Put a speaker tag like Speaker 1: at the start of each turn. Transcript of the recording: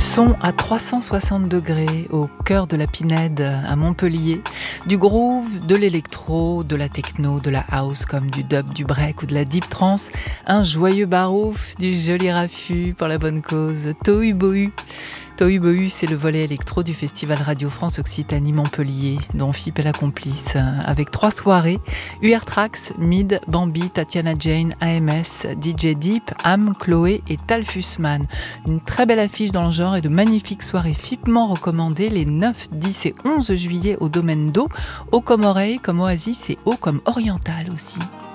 Speaker 1: son à 360 degrés au cœur de la Pinède à Montpellier. Du groove, de l'électro, de la techno, de la house comme du dub, du break ou de la deep trance. Un joyeux barouf, du joli raffut pour la bonne cause. Tohu Bohu. Tohu Bohu, c'est le volet électro du festival Radio France Occitanie Montpellier, dont FIP est la complice, avec 3 soirées, UR Trax, Mid, Bambi, Tatiana Jane, AMS, DJ Deep, Am, Chloé et Tal Fussman. Une très belle affiche dans le genre et de magnifiques soirées FIPement recommandées les 9, 10 et 11 juillet au Domaine d'eau, haut comme oreille, comme oasis et haut comme oriental aussi.